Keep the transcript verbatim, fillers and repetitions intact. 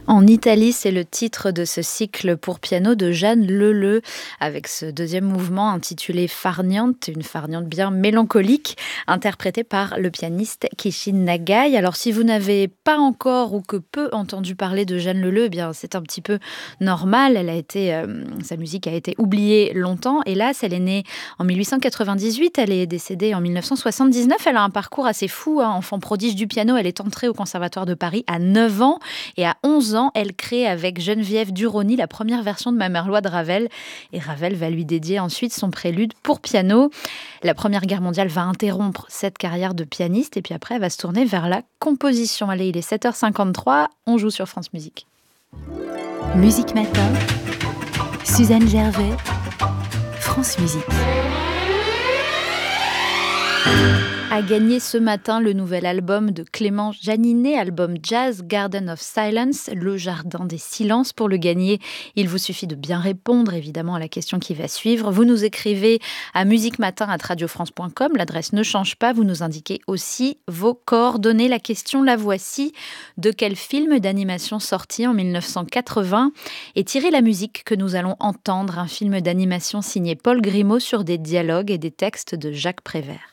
En Italie, c'est le titre de ce cycle pour piano de Jeanne Leleux, avec ce deuxième mouvement intitulé Farniente, une farniente bien mélancolique, interprétée par le pianiste Kishin Nagai. Alors si vous n'avez pas encore ou que peu entendu parler de Jeanne Leleux, eh bien c'est un petit peu normal. Elle a été, euh, sa musique a été oubliée longtemps. Hélas, elle est née en mille huit cent quatre-vingt-dix-huit, elle est décédée en mille neuf cent soixante-dix-neuf. Elle a un parcours assez fou, hein. Enfant prodige du piano, elle est entrée au Conservatoire de Paris à neuf ans et à onze ans, elle crée avec Geneviève Duroni la première version de Ma Mère Loi de Ravel. Et Ravel va lui dédier ensuite son prélude pour piano. La Première Guerre mondiale va interrompre cette carrière de pianiste et puis après, elle va se tourner vers la composition. Allez, il est sept heures cinquante-trois, on joue sur France Musique. Musique Matin, Suzanne Gervais, France Musique. A gagné ce matin le nouvel album de Clément Janinet, album Jazz Garden of Silence, le jardin des silences. Pour le gagner, il vous suffit de bien répondre évidemment à la question qui va suivre. Vous nous écrivez à musiquematin arobase radio france point com, l'adresse ne change pas. Vous nous indiquez aussi vos coordonnées. La question, la voici. De quel film d'animation sorti en mille neuf cent quatre-vingts est tirée la musique que nous allons entendre? Un film d'animation signé Paul Grimaud sur des dialogues et des textes de Jacques Prévert.